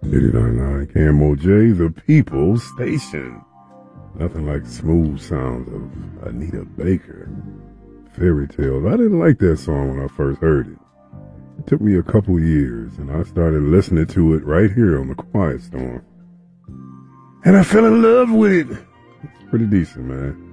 89.9 KMOJ, the People's Station. Nothing like smooth sounds of Anita Baker. Fairy Tales. I didn't like that song when I first heard it. It took me a couple years, and I started listening to it right here on the Quiet Storm. And I fell in love with it. It's pretty decent, man.